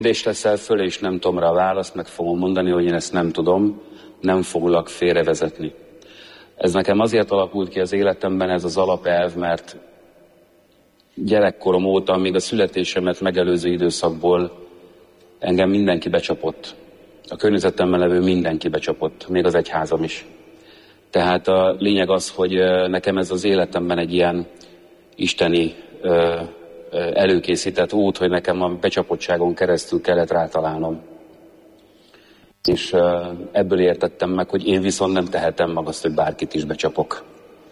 Kérdést teszel föl, és nem tudom rá a választ, meg fogom mondani, hogy én ezt nem tudom, nem foglak félrevezetni. Ez nekem azért alakult ki az életemben, ez az alapelv, mert gyerekkorom óta, még a születésemet megelőző időszakból engem mindenki becsapott. A környezetemben levő mindenki becsapott, még az egyházam is. Tehát a lényeg az, hogy nekem ez az életemben egy ilyen isteni előkészített út, hogy nekem a becsapottságon keresztül kellett rátalálnom. És ebből értettem meg, hogy én viszont nem tehetem meg azt, hogy bárkit is becsapok.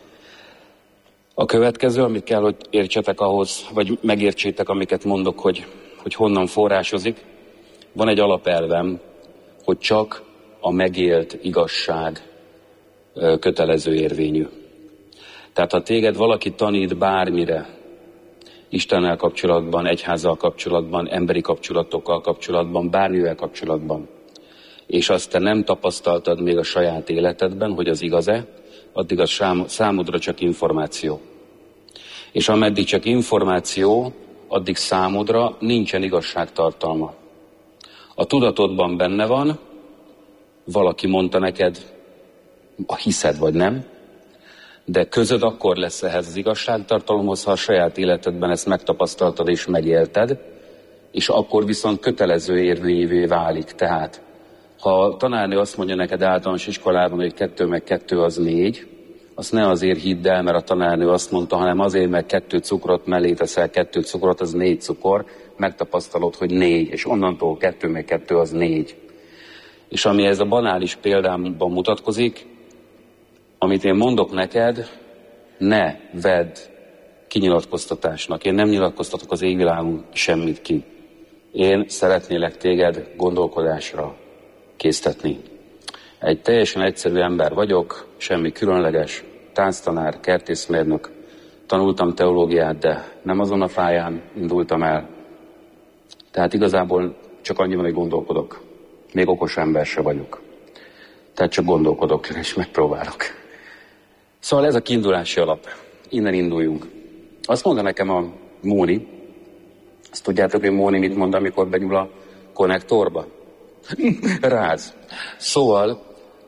A következő, amit kell, hogy értsetek ahhoz, vagy megértsétek, amiket mondok, hogy honnan forrásozik, van egy alapelvem, hogy csak a megélt igazság kötelező érvényű. Tehát ha téged valaki tanít bármire, Istennel kapcsolatban, egyházzal kapcsolatban, emberi kapcsolatokkal kapcsolatban, bármivel kapcsolatban, és azt te nem tapasztaltad még a saját életedben, hogy az igaz-e, addig az számodra csak információ. És ameddig csak információ, addig számodra nincsen igazságtartalma. A tudatodban benne van, valaki mondta neked, hiszed vagy nem, de közöd akkor lesz ehhez az igazságtartalomhoz, ha a saját életedben ezt megtapasztaltad és megélted, és akkor viszont kötelező érvényűvé válik. Tehát, ha a tanárnő azt mondja neked általános iskolában, hogy 2 meg 2 az 4, azt ne azért hidd el, mert a tanárnő azt mondta, hanem azért, mert 2 cukrot mellé teszel 2 cukrot, az 4 cukor, megtapasztalod, hogy 4, és onnantól 2 meg 2 az 4. És ami ez a banális példámban mutatkozik, amit én mondok neked, ne vedd kinyilatkoztatásnak. Én nem nyilatkoztatok az égvilágon semmit ki. Én szeretnélek téged gondolkodásra késztetni. Egy teljesen egyszerű ember vagyok, semmi különleges, tánctanár, kertészmérnök, tanultam teológiát, de nem azon a pályán indultam el. Tehát igazából csak annyiban, hogy gondolkodok. Még okos ember se vagyok. Tehát csak gondolkodok, és megpróbálok. Szóval ez a kiindulási alap. Innen induljunk. Azt mondta nekem a Móni, azt tudjátok, hogy Móni mit mond, amikor benyúl a konnektorba? Ráz. Szóval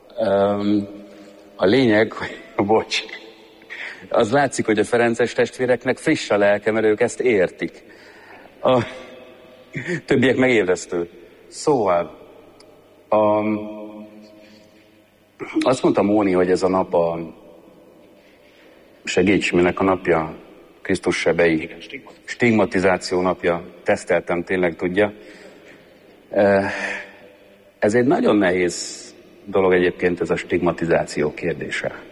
a lényeg, hogy bocs, az látszik, hogy a ferences testvéreknek friss a lelke, mert ők ezt értik. A többiek megébresztő. Szóval azt mondta Móni, hogy ez a nap a segíts, minek a napja, Krisztus sebei, stigmatizáció napja, teszteltem, tényleg tudja. Ez egy nagyon nehéz dolog egyébként, ez a stigmatizáció kérdése.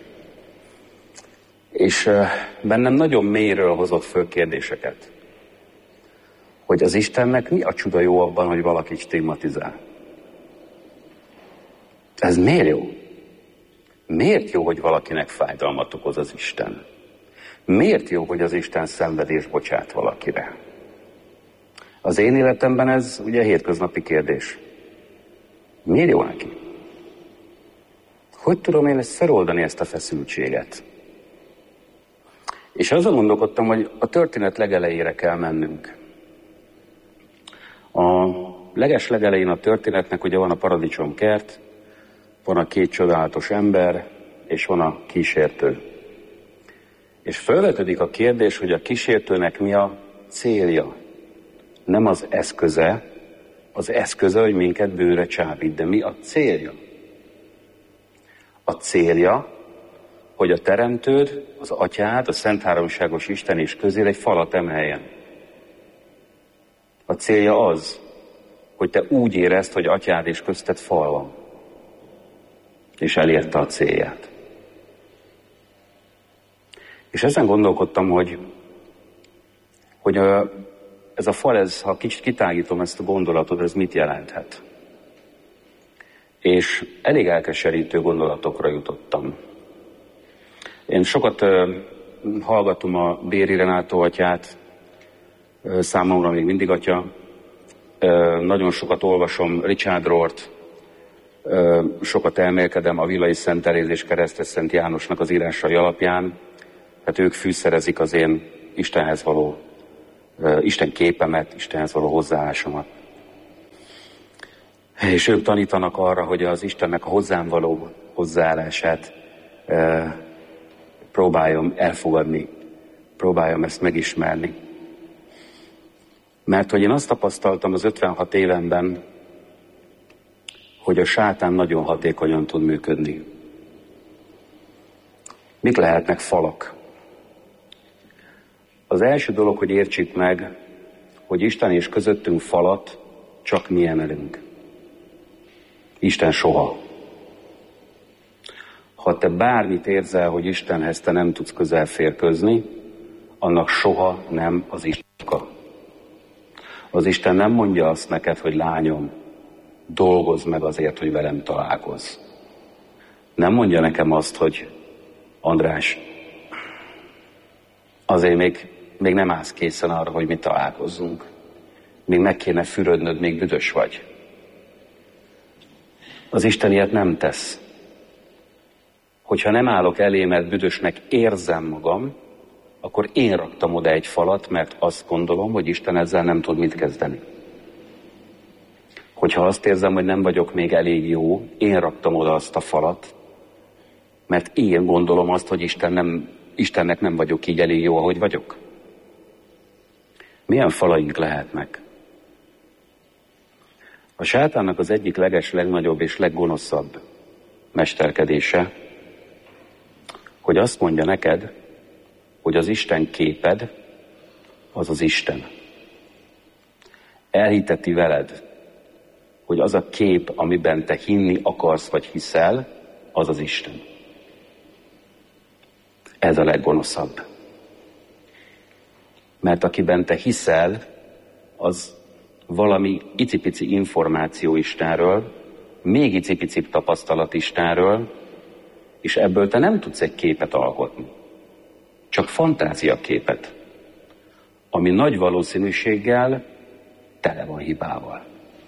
És bennem nagyon mélyről hozott föl kérdéseket. Hogy az Istennek mi a csuda jó abban, hogy valakit stigmatizál? Ez miért jó? Miért jó, hogy valakinek fájdalmat okoz az Isten? Miért jó, hogy az Isten szenvedés bocsát valakire? Az én életemben ez ugye hétköznapi kérdés. Miért jó neki? Hogy tudom én ezt feloldani, ezt a feszültséget? És azon gondolkodtam, hogy a történet legelejére kell mennünk. A legelején a történetnek ugye van a paradicsomkert, van a 2 csodálatos ember, és van a kísértő. És felvetődik a kérdés, hogy a kísértőnek mi a célja. Nem az eszköze, hogy minket bűnre csábít, de mi a célja? A célja, hogy a teremtőd, az atyád, a szent háromságos Isten és közél egy falat emeljen. A célja az, hogy te úgy érezd, hogy atyád és közted fal van. És elérte a célját. És ezen gondolkodtam, hogy ez a fal, ha kicsit kitágítom ezt a gondolatot, ez mit jelenthet. És elég elkeserítő gondolatokra jutottam. Én sokat hallgatom a Béri Renátó atyát, számomra még mindig atya. Nagyon sokat olvasom Richard Rohrt, sokat elmélkedem a Villai Szent Teréz és Keresztes Szent Jánosnak az írásai alapján. Hát ők fűszerezik az én Istenhez való, Isten képemet, Istenhez való hozzáállásomat. És ők tanítanak arra, hogy az Istennek a hozzám való hozzáállását próbáljam elfogadni, próbáljam ezt megismerni. Mert hogy én azt tapasztaltam az 56 évemben, hogy a sátán nagyon hatékonyan tud működni. Mik lehetnek falak? Az első dolog, hogy értsük meg, hogy Isten és közöttünk falat csak mi emelünk. Isten soha. Ha te bármit érzel, hogy Istenhez te nem tudsz közel férkőzni, annak soha nem az Isten oka. Az Isten nem mondja azt neked, hogy lányom, dolgozz meg azért, hogy velem találkozz. Nem mondja nekem azt, hogy András, azért még nem állsz készen arra, hogy mi találkozzunk. Még meg kéne fürödnöd, még büdös vagy. Az Isten ilyet nem tesz. Hogyha nem állok elé, mert büdösnek érzem magam, akkor én raktam oda egy falat, mert azt gondolom, hogy Isten ezzel nem tud mit kezdeni. Hogyha azt érzem, hogy nem vagyok még elég jó, én raktam oda azt a falat, mert én gondolom azt, hogy Istennek nem vagyok így elég jó, ahogy vagyok. Milyen falaink lehetnek? A sátánnak az egyik legnagyobb és leggonoszabb mesterkedése, hogy azt mondja neked, hogy az Isten képed, az az Isten. Elhiteti veled, hogy az a kép, amiben te hinni akarsz vagy hiszel, az az Isten. Ez a leggonoszabb. Mert akiben te hiszel, az valami icipici információ Istenről, még icipicibb tapasztalat Istenről, és ebből te nem tudsz egy képet alkotni. Csak fantáziaképet, ami nagy valószínűséggel tele van hibával.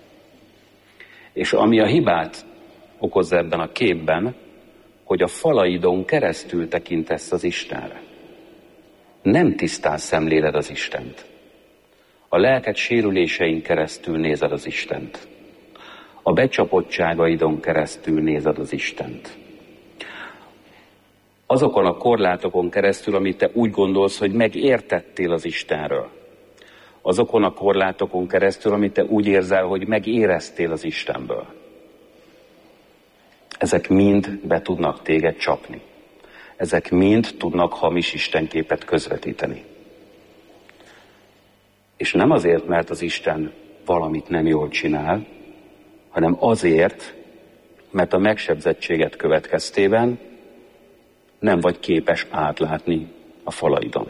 És ami a hibát okozza ebben a képben, hogy a falaidon keresztül tekintesz az Istenre. Nem tisztán szemléled az Istent. A lelked sérülésein keresztül nézed az Istent. A becsapottságaidon keresztül nézed az Istent. Azokon a korlátokon keresztül, amit te úgy gondolsz, hogy megértettél az Istenről. Azokon a korlátokon keresztül, amit te úgy érzel, hogy megéreztél az Istenből. Ezek mind be tudnak téged csapni. Ezek mind tudnak hamis istenképet közvetíteni. És nem azért, mert az Isten valamit nem jól csinál, hanem azért, mert a megsebzettséget következtében nem vagy képes átlátni a falaidon.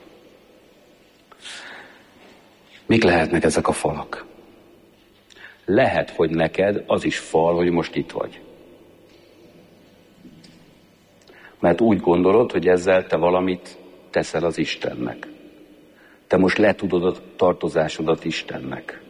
Mik lehetnek ezek a falak? Lehet, hogy neked az is fal, hogy most itt vagy. Mert úgy gondolod, hogy ezzel te valamit teszel az Istennek. Te most letudod a tartozásodat Istennek.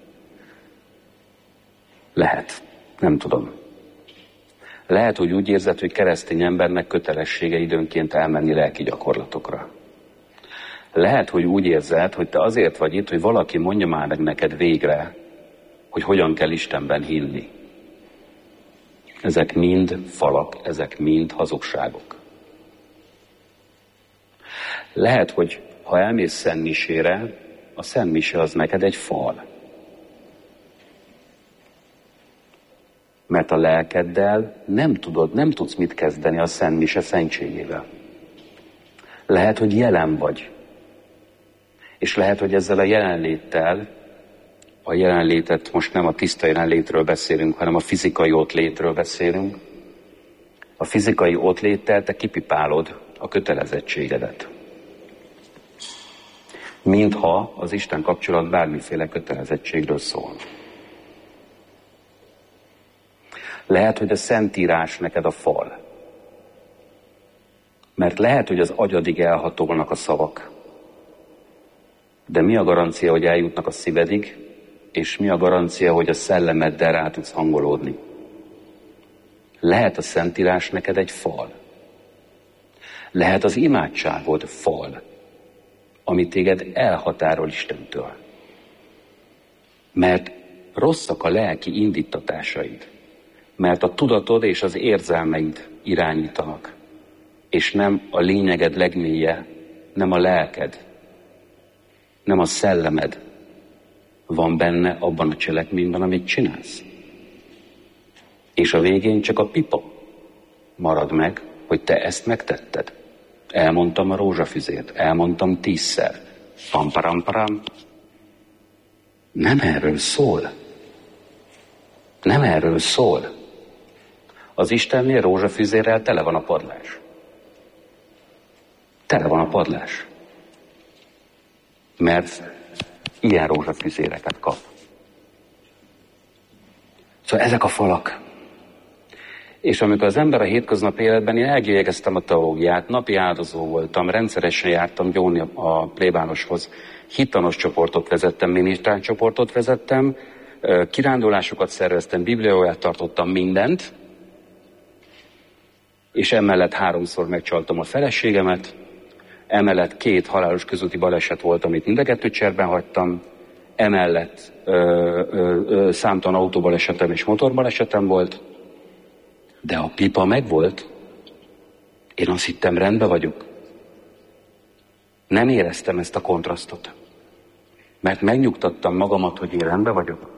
Lehet, nem tudom. Lehet, hogy úgy érzed, hogy keresztény embernek kötelessége időnként elmenni lelki gyakorlatokra. Lehet, hogy úgy érzed, hogy te azért vagy itt, hogy valaki mondja már meg neked végre, hogy hogyan kell Istenben hinni. Ezek mind falak, ezek mind hazugságok. Lehet, hogy ha elmész szentmisére, a szentmise az neked egy fal. Mert a lelkeddel nem tudsz mit kezdeni a szentmise szentségével. Lehet, hogy jelen vagy. És lehet, hogy ezzel a jelenléttel, a jelenlétet most nem a tiszta jelenlétről beszélünk, hanem a fizikai ottlétről beszélünk. A fizikai ottléttel te kipipálod a kötelezettségedet. Mintha az Isten kapcsolat bármiféle kötelezettségről szól. Lehet, hogy a Szentírás neked a fal. Mert lehet, hogy az agyadig elhatolnak a szavak. De mi a garancia, hogy eljutnak a szívedig, és mi a garancia, hogy a szellemeddel rá tudsz hangolódni? Lehet a Szentírás neked egy fal. Lehet az imádságod fal, ami téged elhatárol Istentől. Mert rosszak a lelki indítatásaid, mert a tudatod és az érzelmeid irányítanak, és nem a lényeged legmélye, nem a lelked, nem a szellemed van benne abban a cselekményben, amit csinálsz. És a végén csak a pipa marad meg, hogy te ezt megtetted. Elmondtam a rózsafüzért, elmondtam 10-szer. Pamparam-param. Nem erről szól. Nem erről szól. Az Istennél rózsafüzérrel tele van a padlás. Tele van a padlás. Mert ilyen rózsafüzéreket kap. Szóval ezek a falak. És amikor az ember a hétköznapi életben, én elgélyegeztem a teológiát, napi áldozó voltam, rendszeresen jártam gyónni a plébánoshoz, hittanos csoportot vezettem, minisztrán csoportot vezettem, kirándulásokat szerveztem, bibliaórát tartottam, mindent, és emellett 3-szor megcsaltam a feleségemet, emellett 2 halálos közúti baleset volt, amit mind a 2 cserben hagytam, emellett számtalan autóbalesetem és motorbalesetem volt, de a pipa megvolt. Én azt hittem, rendben vagyok. Nem éreztem ezt a kontrasztot. Mert megnyugtattam magamat, hogy én rendben vagyok.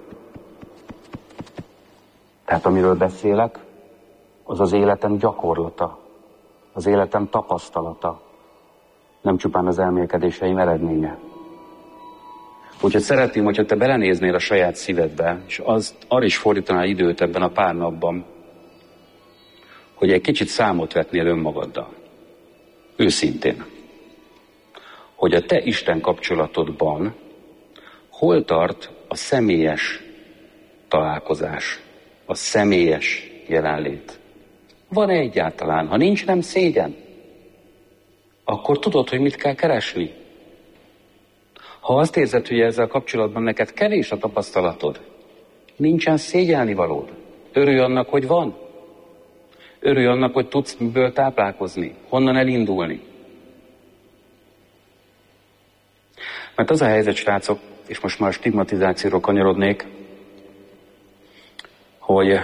Tehát amiről beszélek, az az életem gyakorlata. Az életem tapasztalata. Nem csupán az elmélkedéseim eredménye. Úgyhogy szeretném, hogyha te belenéznél a saját szívedbe, és arra is fordítanál időt ebben a pár napban, hogy egy kicsit számot vetnél önmagaddal. Őszintén. Hogy a te Isten kapcsolatodban hol tart a személyes találkozás, a személyes jelenlét. Van-e egyáltalán? Ha nincs, nem szégyen. Akkor tudod, hogy mit kell keresni. Ha azt érzed, hogy ezzel kapcsolatban neked kevés a tapasztalatod, nincsen szégyelni valód. Örülj annak, hogy van. Örülj annak, hogy tudsz miből táplálkozni, honnan elindulni. Mert az a helyzet, srácok, és most már a stigmatizációról kanyarodnék, hogy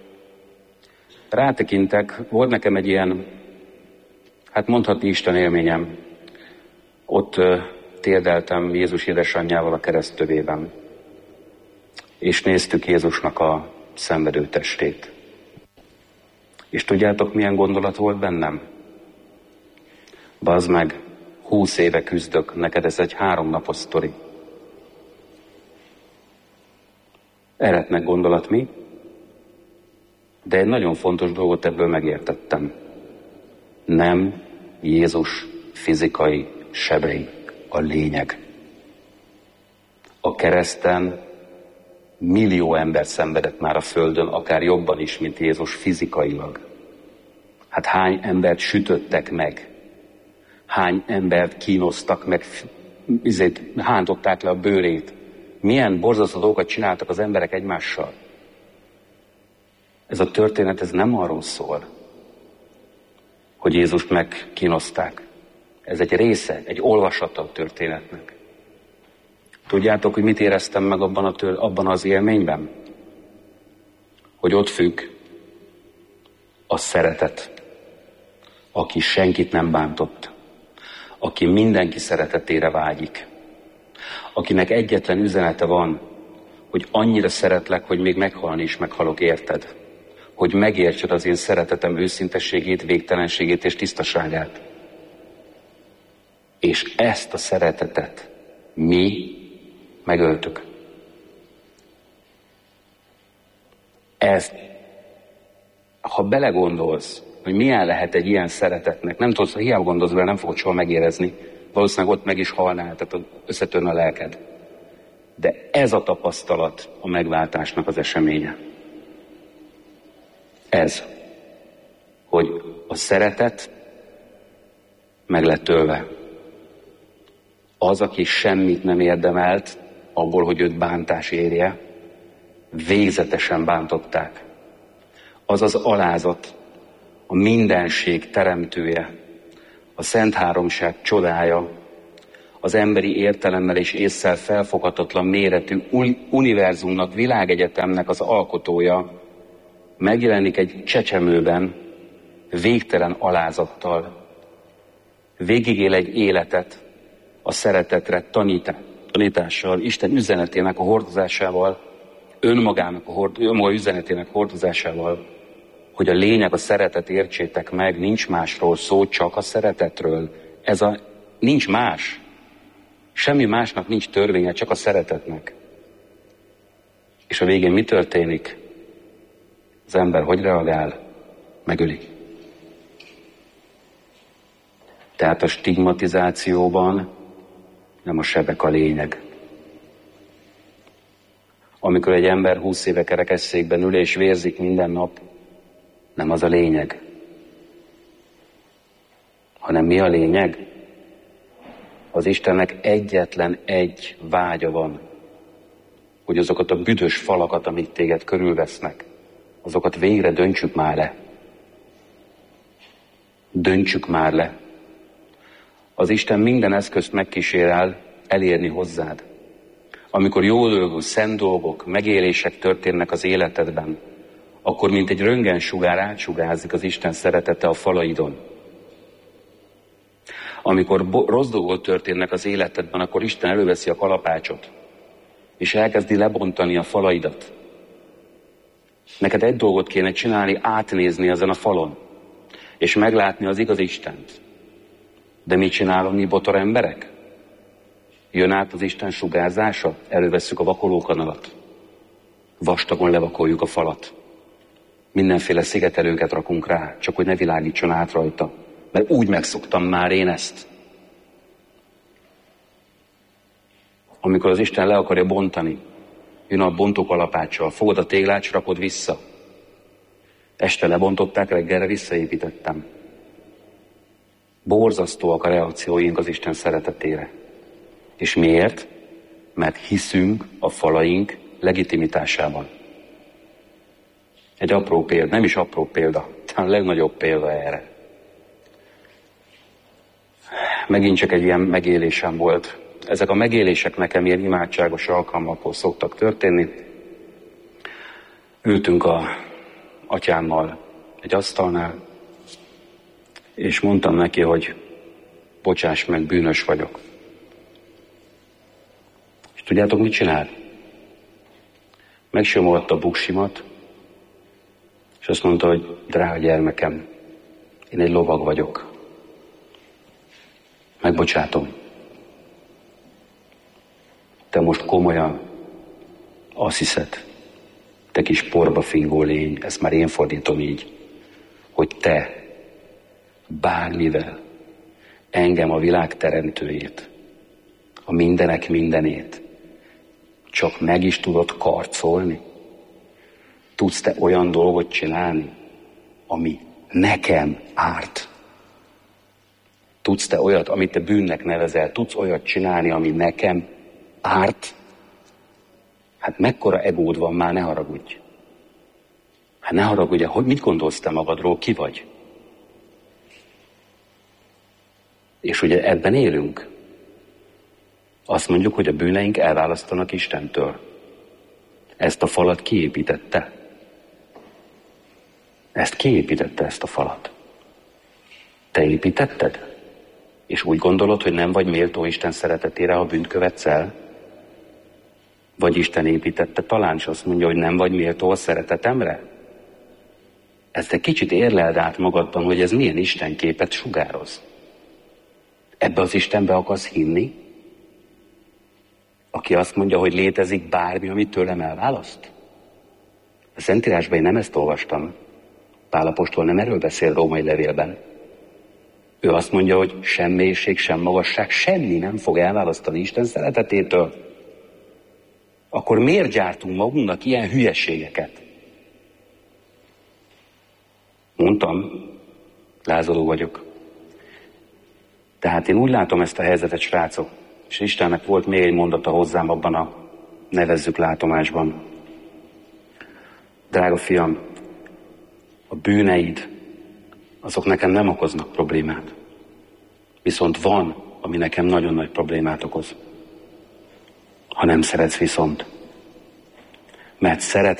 rátekintek, volt nekem egy ilyen, hát mondhatni Isten élményem. Ott térdeltem Jézus édesanyjával a keresztövében, és néztük Jézusnak a szenvedő testét. És tudjátok, milyen gondolat volt bennem? Bazd meg, 20 éve küzdök, neked ez egy 3 napos sztori. Eretnek gondolat mi? De egy nagyon fontos dolgot ebből megértettem. Nem Jézus fizikai sebei a lényeg. A kereszten millió ember szenvedett már a földön, akár jobban is, mint Jézus fizikailag. Hát hány embert sütöttek meg? Hány embert kínoztak meg, hántották le a bőrét? Milyen borzasztó dolgokat csináltak az emberek egymással? Ez a történet, ez nem arról szól, hogy Jézust megkínozták. Ez egy része, egy olvasata a történetnek. Tudjátok, hogy mit éreztem meg abban az élményben? Hogy ott függ a szeretet, aki senkit nem bántott, aki mindenki szeretetére vágyik, akinek egyetlen üzenete van, hogy annyira szeretlek, hogy még meghalni is meghalok érted, hogy megértsed az én szeretetem őszintességét, végtelenségét és tisztaságát. És ezt a szeretetet mi megöltük. Ezt, ha belegondolsz, hogy milyen lehet egy ilyen szeretetnek, nem tudsz, ha hiába gondolsz bele, nem fogod soha megérezni, valószínűleg ott meg is halnál, tehát összetörne a lelked. De ez a tapasztalat a megváltásnak az eseménye. Ez, hogy a szeretet meg lett ölve. Az, aki semmit nem érdemelt abból, hogy őt bántás érje, végzetesen bántották. Az az alázat, a mindenség teremtője, a Szent Háromság csodája, az emberi értelemmel és ésszel felfoghatatlan méretű univerzumnak, világegyetemnek az alkotója megjelenik egy csecsemőben, végtelen alázattal, végigél egy életet a szeretetre tanítással, Isten üzenetének a hordozásával, önmaga üzenetének hordozásával, hogy a lényeg, a szeretet, értsétek meg, nincs másról szó, csak a szeretetről. Nincs más. Semmi másnak nincs törvénye, csak a szeretetnek. És a végén mi történik? Az ember hogy reagál? Megöli. Tehát a stigmatizációban nem a sebek a lényeg. Amikor egy ember 20 éve kerekesszékben ül és vérzik minden nap, nem az a lényeg. Hanem mi a lényeg? Az Istennek egyetlen egy vágya van, hogy azokat a büdös falakat, amik téged körülvesznek, azokat végre döntsük már le. Döntsük már le. Az Isten minden eszközt megkísérel elérni hozzád. Amikor jó dolgok, szent dolgok, megélések történnek az életedben, akkor mint egy röntgensugár átsugárzik az Isten szeretete a falaidon. Amikor rossz dolgok történnek az életedben, akkor Isten előveszi a kalapácsot, és elkezdi lebontani a falaidat. Neked egy dolgot kéne csinálni, átnézni ezen a falon, és meglátni az igaz Istent. De mit csinálunk mi botor emberek? Jön át az Isten sugárzása, elővesszük a vakolókanalat. Vastagon levakoljuk a falat. Mindenféle szigetelőket rakunk rá, csak hogy ne világítson át rajta. Mert úgy megszoktam már én ezt. Amikor az Isten le akarja bontani, jön a bontókalapáccsal, fogod a téglát, s rakod vissza. Este lebontották, reggelre visszaépítettem. Borzasztóak a reakcióink az Isten szeretetére. És miért? Mert hiszünk a falaink legitimitásában. Egy apró példa, nem is apró példa, talán a legnagyobb példa erre. Megint csak egy ilyen megélésem volt. Ezek a megélések nekem ilyen imádságos alkalmakkor szoktak történni. Ültünk a atyámmal egy asztalnál, és mondtam neki, hogy bocsáss meg, bűnös vagyok. És tudjátok, mit csinál? Megsimogatta a buksimat, és azt mondta, hogy drága gyermekem, én egy lovag vagyok. Megbocsátom. Te most komolyan azt hiszed, te kis porba fingó lény, ezt már én fordítom így, hogy te bármivel engem, a világ teremtőjét, a mindenek mindenét csak meg is tudod karcolni? Tudsz te olyan dolgot csinálni, ami nekem árt? Tudsz te olyat, amit te bűnnek nevezel, tudsz olyat csinálni, ami nekem árt? Hát mekkora egód van már, ne haragudj. Hát ne haragudj, hogy mit gondolsz te magadról, ki vagy? És ugye ebben élünk. Azt mondjuk, hogy a bűneink elválasztanak Istentől. Ezt a falat kiépítette. Ezt kiépítette, ezt a falat. Te építetted? És úgy gondolod, hogy nem vagy méltó Isten szeretetére, ha bűnt követsz el? Vagy Isten építette talán, és azt mondja, hogy nem vagy méltó a szeretetemre? Ezt egy kicsit érleld át magadban, hogy ez milyen Isten képet sugároz. Ebbe az Istenbe akarsz hinni? Aki azt mondja, hogy létezik bármi, amit tőlem elválaszt? A Szentírásban én nem ezt olvastam. Pál apostol nem erről beszél római levélben. Ő azt mondja, hogy sem mélység, sem magasság, semmi nem fog elválasztani Isten szeretetétől. Akkor miért gyártunk magunknak ilyen hülyeségeket? Mondtam, lázadó vagyok. Tehát én úgy látom ezt a helyzetet, srácok, és Istennek volt még egy mondata hozzám abban a nevezzük látomásban. Drága fiam, a bűneid, azok nekem nem okoznak problémát. Viszont van ami nekem nagyon nagy problémát okoz. Ha nem szeretsz viszont, mert